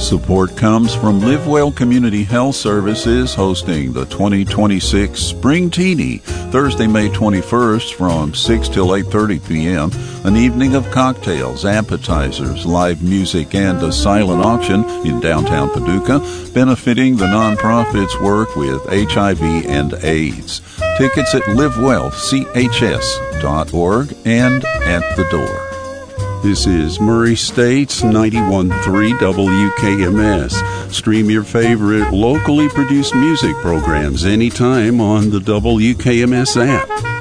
Support comes from LiveWell Community Health Services, hosting the 2026 Spring Teeny, Thursday, May 21st from 6 till 8:30 p.m., an evening of cocktails, appetizers, live music, and a silent auction in downtown Paducah, benefiting the nonprofit's work with HIV and AIDS. Tickets at livewellchs.org and at the door. This is Murray State's 91.3 WKMS. Stream your favorite locally produced music programs anytime on the WKMS app.